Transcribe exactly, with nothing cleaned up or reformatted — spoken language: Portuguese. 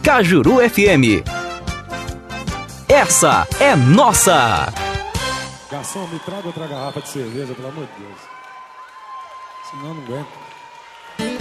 Cajuru F M. Essa é nossa! Garçom, me traga outra garrafa de cerveja, pelo amor de Deus. Senão eu não aguento.